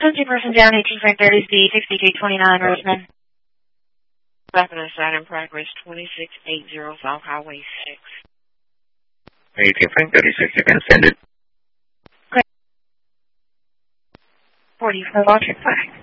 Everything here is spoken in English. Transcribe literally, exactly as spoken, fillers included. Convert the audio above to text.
Country person down, eighteen Frank thirty C, sixty-three twenty-nine, Richmond. Stopping inside in progress, twenty-six eighty South Highway six. eighteen Frank thirty-six, you can send it. forty-four, Walter, five.